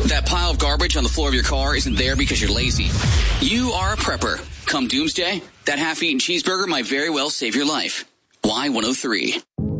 That pile of garbage on the floor of your car isn't there because you're lazy. You are a prepper. Come doomsday, that half-eaten cheeseburger might very well save your life. Y103.